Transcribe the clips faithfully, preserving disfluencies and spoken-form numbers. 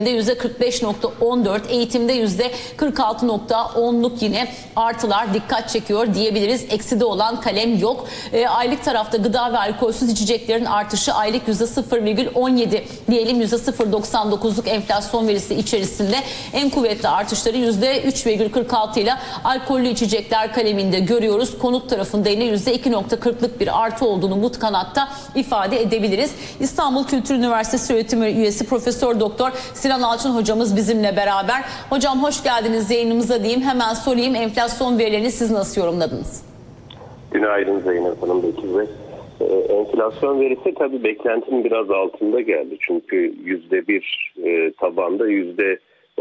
yüzde kırk beş nokta on dört, eğitimde yüzde kırk altı nokta onluk yine artılar dikkat çekiyor diyebiliriz. Ekside olan kalem yok. E, aylık tarafta gıda ve alkolsüz içeceklerin artışı aylık yüzde sıfır virgül on yedi diyelim, yüzde sıfır virgül doksan dokuzluk enflasyon verisi içerisinde en kuvvetli artışları yüzde üç virgül kırk altı ile alkollü içecekler kaleminde görüyoruz. Konut tarafında yine yüzde iki nokta kırklık bir artı olduğunu bu kanatta ifade edebiliriz. İstanbul Kültür Üniversitesi öğretim üyesi Profesör Doktor Sinan Alçın hocamız bizimle beraber. Hocam hoş geldiniz yayınımıza diyeyim. Hemen sorayım, enflasyon verilerini siz nasıl yorumladınız? Günaydın Zeynep Hanım, Bekir Bey. Ee, enflasyon verisi tabii beklentinin biraz altında geldi. Çünkü yüzde bir e, tabanda yüzde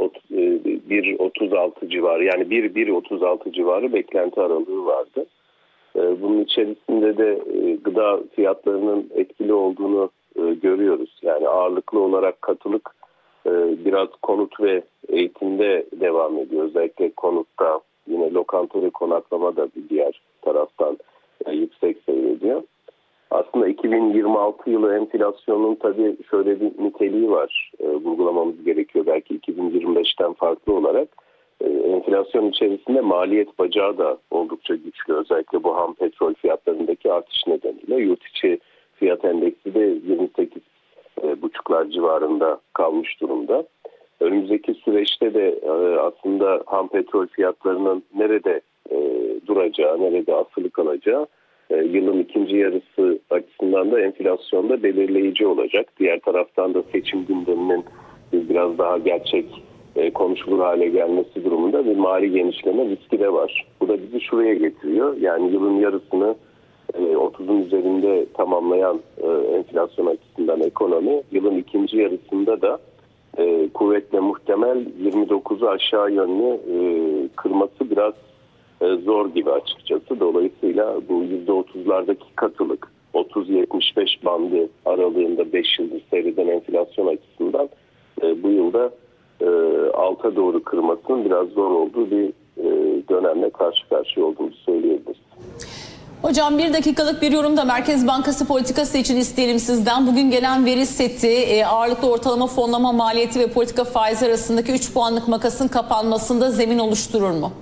bir virgül otuz altı civarı, yani bir virgül otuz altı civarı beklenti aralığı vardı. E, bunun içerisinde de e, gıda fiyatlarının etkili olduğunu e, görüyoruz. Yani ağırlıklı olarak katılık e, biraz konut ve eğitimde devam ediyor. Özellikle konutta, yine lokanta ve konaklama da bir diğer taraftan e, yüksek seyrediyor. Aslında iki bin yirmi altı yılı enflasyonun tabii şöyle bir niteliği var. E, vurgulamamız gerekiyor belki iki bin yirmi beşten farklı olarak. E, enflasyon içerisinde maliyet bacağı da oldukça güçlü. Özellikle bu ham petrol fiyatlarındaki artış nedeniyle yurt içi fiyat endeksi de yirmi sekiz buçuklar civarında kalmış durumda. Önümüzdeki süreçte de e, aslında ham petrol fiyatlarının nerede e, duracağı, nerede asılı kalacağı e, yılın ikinci yarısı açısından da enflasyonda belirleyici olacak. Diğer taraftan da seçim gündeminin biraz daha gerçek e, konuşulur hale gelmesi durumunda bir mali genişleme riski de var. Bu da bizi şuraya getiriyor. Yani yılın yarısını e, otuzun üzerinde tamamlayan e, enflasyon açısından ekonomi, yılın ikinci yarısında da e, kuvvetle muhtemel yirmi dokuzu aşağı yönlü e, kırması biraz e, zor gibi açıkçası. Dolayısıyla bu yüzde otuzlardaki katılık, otuz yetmiş beş bandı aralığında beş yıldır seyreden enflasyon açısından e, bu yılda e, alta doğru kırmasının biraz zor olduğu bir e, dönemle karşı karşıya olduğunu söyleyebiliriz. Hocam bir dakikalık bir yorum da Merkez Bankası politikası için isteyelim sizden. Bugün gelen veri seti e, ağırlıklı ortalama fonlama maliyeti ve politika faizi arasındaki üç puanlık makasın kapanmasında zemin oluşturur mu?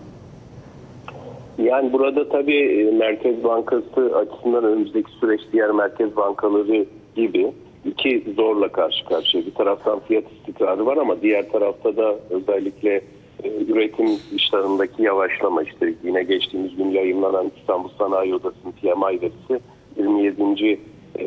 Yani burada tabii Merkez Bankası açısından önümüzdeki süreç diğer merkez bankaları gibi iki zorla karşı karşıya. Bir taraftan fiyat istikrarı var ama diğer tarafta da özellikle üretim işlerindeki yavaşlama, işte yine geçtiğimiz gün yayınlanan İstanbul Sanayi Odası'nın P M I verisi yirmi yedinci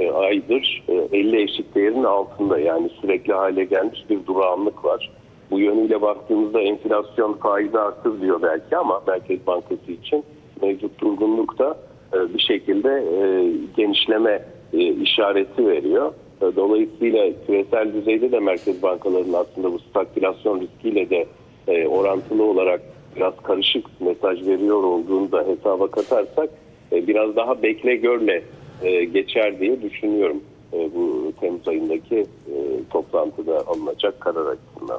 aydır elli eşik değerinin altında, yani sürekli hale gelmiş bir durağanlık var. Bu yönüyle baktığımızda enflasyon faizi arttır diyor belki ama Merkez Bankası için mevcut durgunluk da bir şekilde genişleme işareti veriyor. Dolayısıyla küresel düzeyde de merkez bankalarının aslında bu stagflasyon riskiyle de E, orantılı olarak biraz karışık mesaj veriyor olduğunu da hesaba katarsak e, biraz daha bekle görle e, geçer diye düşünüyorum e, bu Temmuz ayındaki e, toplantıda alınacak karar açısından.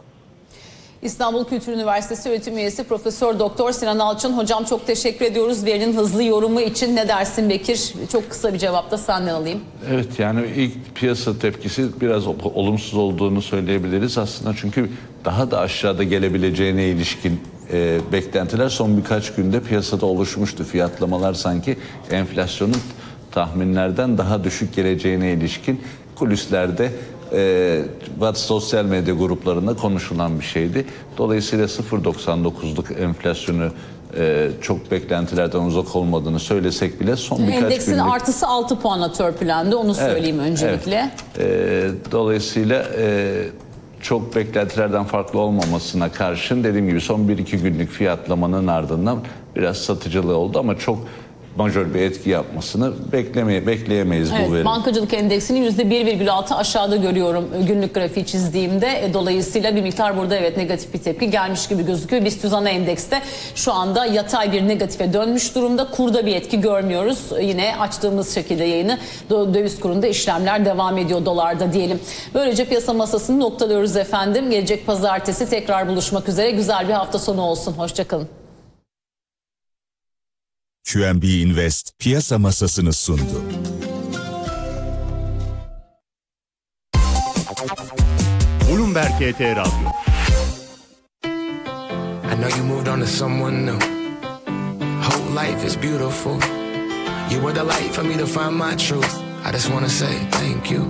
İstanbul Kültür Üniversitesi öğretim üyesi Profesör Doktor Sinan Alçın hocam, çok teşekkür ediyoruz verinin hızlı yorumu için. Ne dersin Bekir? Çok kısa bir cevap da senden alayım. Evet, yani ilk piyasa tepkisi biraz olumsuz olduğunu söyleyebiliriz aslında, çünkü daha da aşağıda gelebileceğine ilişkin e, beklentiler son birkaç günde piyasada oluşmuştu. Fiyatlamalar sanki enflasyonun tahminlerden daha düşük geleceğine ilişkin kulislerde e, sosyal medya gruplarında konuşulan bir şeydi. Dolayısıyla sıfır virgül doksan dokuzluk enflasyonu e, çok beklentilerden uzak olmadığını söylesek bile son birkaç günlük... Endeksin artısı altı puanla törpülendi, onu söyleyeyim evet, öncelikle. Evet. E, dolayısıyla e, çok beklentilerden farklı olmamasına karşın dediğim gibi son bir iki günlük fiyatlamanın ardından biraz satıcılığı oldu ama çok majör bir etki yapmasını beklemeye, bekleyemeyiz evet, bu verinin. Bankacılık endeksini yüzde bir virgül altı aşağıda görüyorum günlük grafiği çizdiğimde. E, dolayısıyla bir miktar burada evet negatif bir tepki gelmiş gibi gözüküyor. BIST yüz ana endekste şu anda yatay bir negatife dönmüş durumda. Kurda bir etki görmüyoruz. Yine açtığımız şekilde yayını döviz kurunda işlemler devam ediyor dolarda diyelim. Böylece piyasa masasını noktalıyoruz efendim. Gelecek pazartesi tekrar buluşmak üzere. Güzel bir hafta sonu olsun. Hoşçakalın. Q N B Invest piyasa masasını sundu. Bloomberg Bloomberg K T Radyo. I know you moved on to someone new. Whole life is beautiful. You were the light for me to find my truth. I just wanna say thank you.